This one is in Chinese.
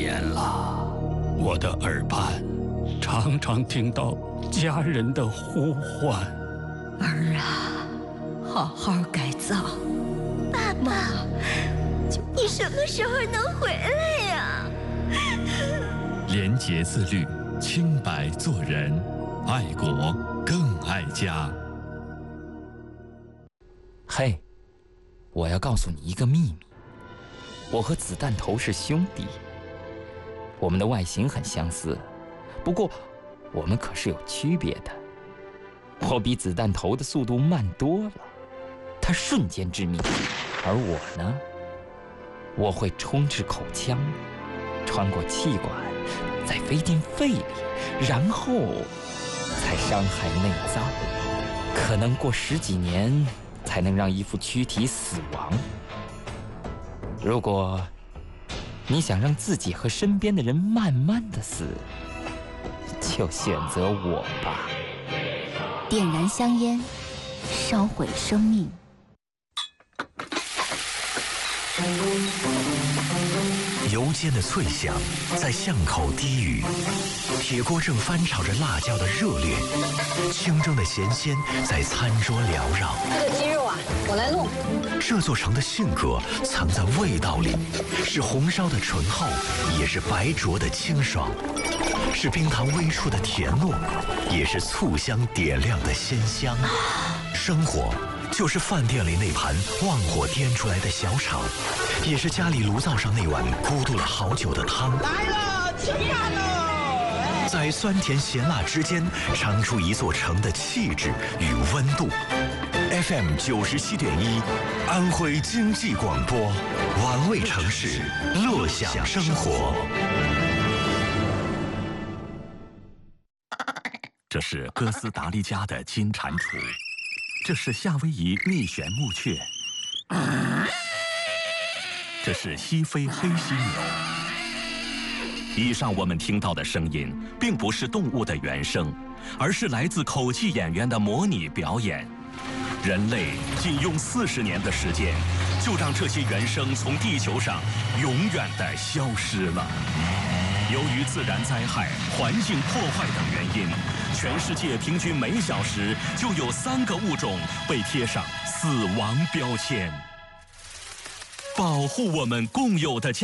年了，我的耳畔常常听到家人的呼唤。 儿啊，好好改造。 爸爸，你什么时候能回来呀？ 廉洁自律，清白做人，爱国更爱家。 嘿，我要告诉你一个秘密，我和子弹头是兄弟。我们的外形很相似，不过我们可是有区别的。我比子弹头的速度慢多了，他瞬间致命，而我呢，我会冲至口腔，穿过气管，再飞进肺里，然后才伤害内脏，可能过10几年才能让一副躯体死亡。如果你想让自己和身边的人慢慢的死，就选择我吧。 点燃香烟，烧毁生命。 油煎的脆响在巷口低语，铁锅正翻炒着辣椒的热烈，清蒸的咸鲜在餐桌缭绕。 这个鸡肉啊，我来弄。 这座城的性格藏在味道里，是红烧的醇厚，也是白灼的清爽，是冰糖微出的甜糯，也是醋香点亮的鲜香。生活就是饭店里那盘旺火颠出来的小炒，也是家里炉灶上那碗咕嘟了好久的汤。 来了，吃饭喽！ 在酸甜咸辣之间，尝出一座城的气质与温度。FM 97.1，安徽经济广播，玩味城市，乐享生活。 这是哥斯达黎加的金蟾蜍，这是夏威夷蜜旋木雀，这是西非黑犀牛。以上我们听到的声音，并不是动物的原声，而是来自口技演员的模拟表演。人类仅用40年的时间，就让这些原声从地球上永远地消失了。由于自然灾害、环境破坏等原因，全世界平均每小时就有3个物种被贴上死亡标签。保护我们共有的